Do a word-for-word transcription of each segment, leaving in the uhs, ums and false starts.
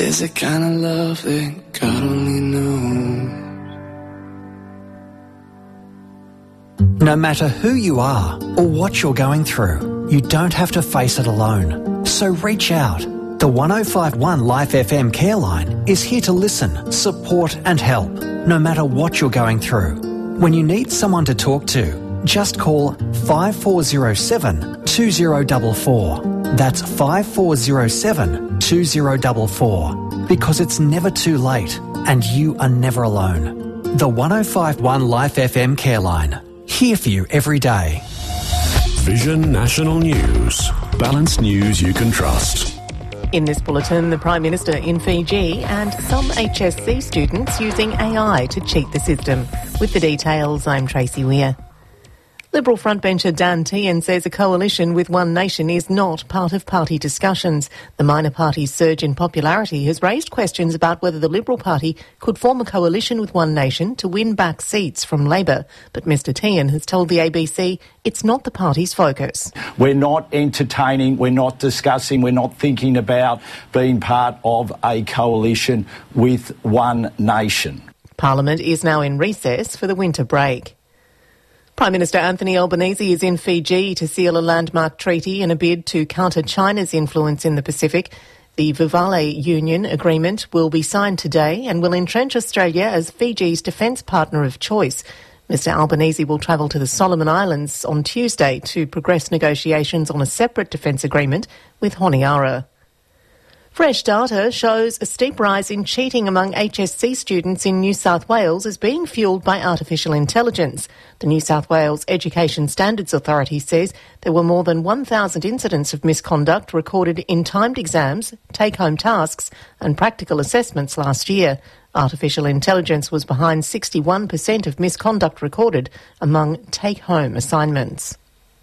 is the kind of love that God only knows. No matter who you are or what you're going through, you don't have to face it alone. So reach out. The one oh five one Life F M care line is here to listen, support and help, no matter what you're going through. When you need someone to talk to, just call five four zero seven, two zero four four. That's five four zero seven, two zero four four. Because it's never too late and you are never alone. The one oh five one Life F M care line. Here for you every day. Vision National News. Balanced news you can trust. In this bulletin, the Prime Minister in Fiji and some H S C students using A I to cheat the system. With the details, I'm Tracy Weir. Liberal frontbencher Dan Tehan says a coalition with One Nation is not part of party discussions. The minor party's surge in popularity has raised questions about whether the Liberal Party could form a coalition with One Nation to win back seats from Labor. But Mr Tehan has told the A B C it's not the party's focus. We're not entertaining, we're not discussing, we're not thinking about being part of a coalition with One Nation. Parliament is now in recess for the winter break. Prime Minister Anthony Albanese is in Fiji to seal a landmark treaty in a bid to counter China's influence in the Pacific. The Vuvale Union Agreement will be signed today and will entrench Australia as Fiji's defence partner of choice. Mister Albanese will travel to the Solomon Islands on Tuesday to progress negotiations on a separate defence agreement with Honiara. Fresh data shows a steep rise in cheating among H S C students in New South Wales is being fuelled by artificial intelligence. The New South Wales Education Standards Authority says there were more than one thousand incidents of misconduct recorded in timed exams, take-home tasks and practical assessments last year. Artificial intelligence was behind sixty-one percent of misconduct recorded among take-home assignments.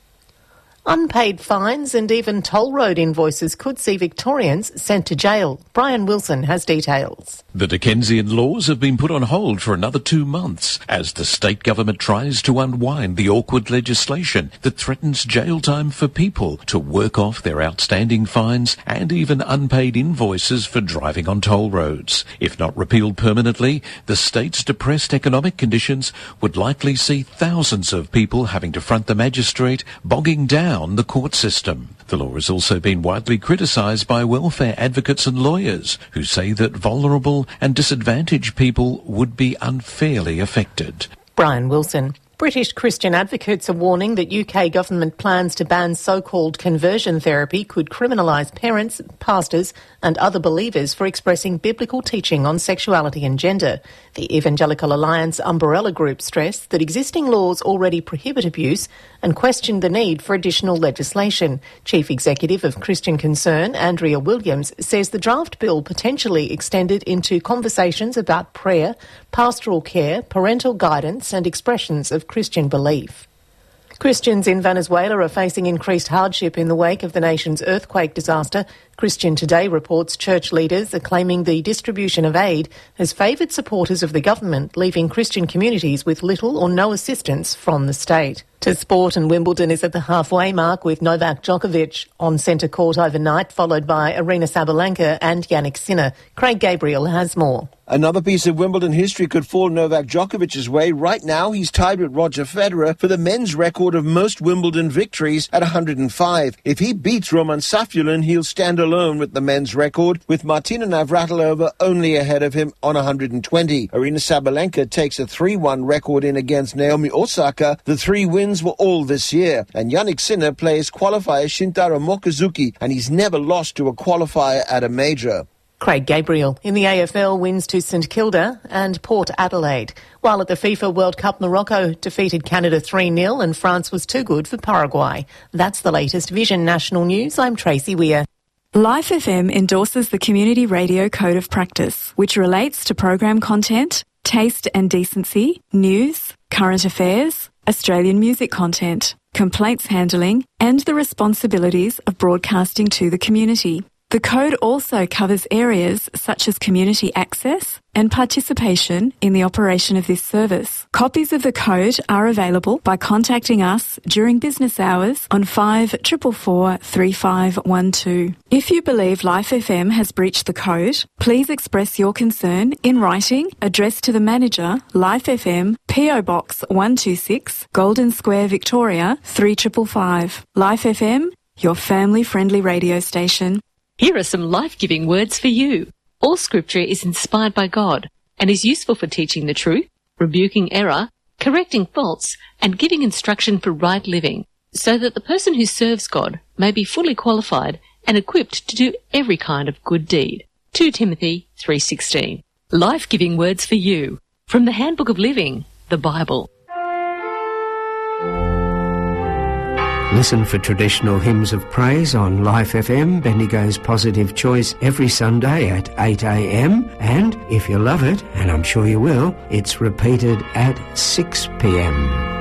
Unpaid fines and even toll road invoices could see Victorians sent to jail. Brian Wilson has details. The Dickensian laws have been put on hold for another two months as the state government tries to unwind the awkward legislation that threatens jail time for people to work off their outstanding fines and even unpaid invoices for driving on toll roads. If not repealed permanently, the state's depressed economic conditions would likely see thousands of people having to front the magistrate, bogging down the court system. The law has also been widely criticised by welfare advocates and lawyers who say that vulnerable and disadvantaged people would be unfairly affected. Brian Wilson. British Christian advocates are warning that U K government plans to ban so-called conversion therapy could criminalise parents, pastors and other believers for expressing biblical teaching on sexuality and gender. The Evangelical Alliance umbrella group stressed that existing laws already prohibit abuse and questioned the need for additional legislation. Chief Executive of Christian Concern, Andrea Williams, says the draft bill potentially extended into conversations about prayer, pastoral care, parental guidance and expressions of Christian belief. Christians in Venezuela are facing increased hardship in the wake of the nation's earthquake disaster. Christian Today reports church leaders are claiming the distribution of aid has favoured supporters of the government, leaving Christian communities with little or no assistance from the state. To sport, and Wimbledon is at the halfway mark with Novak Djokovic on centre court overnight, followed by Aryna Sabalenka and Jannik Sinner. Craig Gabriel has more. Another piece of Wimbledon history could fall Novak Djokovic's way. Right now, he's tied with Roger Federer for the men's record of most Wimbledon victories at one hundred five. If he beats Roman Safulin, he'll stand alone with the men's record, with Martina Navratilova only ahead of him on one hundred twenty. Aryna Sabalenka takes a three one record in against Naomi Osaka. The three wins were all this year. And Jannik Sinner plays qualifier Shintaro Mochizuki, and he's never lost to a qualifier at a major. Craig Gabriel. In the A F L, wins to St Kilda and Port Adelaide. While at the FIFA World Cup, Morocco defeated Canada three nil and France was too good for Paraguay. That's the latest Vision National News. I'm Tracy Weir. Life F M endorses the Community Radio Code of Practice, which relates to program content, taste and decency, news, current affairs, Australian music content, complaints handling, and the responsibilities of broadcasting to the community. The code also covers areas such as community access and participation in the operation of this service. Copies of the code are available by contacting us during business hours on five four four four, three five one two. If you believe Life F M has breached the code, please express your concern in writing, addressed to the manager, Life F M, P O Box one two six, Golden Square, Victoria three five five five. Life F M, your family-friendly radio station. Here are some life-giving words for you. All scripture is inspired by God and is useful for teaching the truth, rebuking error, correcting faults, and giving instruction for right living, so that the person who serves God may be fully qualified and equipped to do every kind of good deed. Second Timothy three sixteen. Life-giving words for you from the Handbook of Living, the Bible. Listen for traditional hymns of praise on Life F M, Bendigo's Positive Choice, every Sunday at eight a m. And if you love it, and I'm sure you will, it's repeated at six p m.